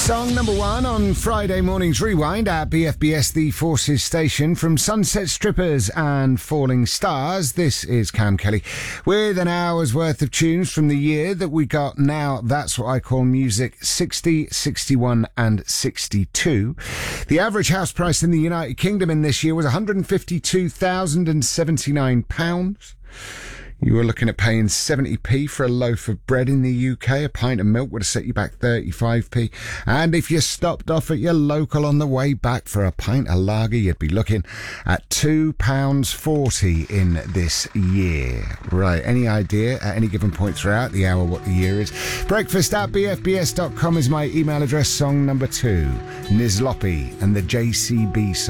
Song number one on Friday morning's Rewind at BFBS The Forces station. From Sunset Strippers and Falling Stars, this is Cam Kelly with an hour's worth of tunes from the year that we got now. That's what I call music 60, 61 and 62. The average house price in the United Kingdom in this year was £152,079. You were looking at paying 70p for a loaf of bread in the UK. A pint of milk would have set you back 35p. And if you stopped off at your local on the way back for a pint of lager, you'd be looking at £2.40 in this year. Right, any idea at any given point throughout the hour what the year is? Breakfast at bfbs.com is my email address. Song number two, Nizlopi and the JCB song.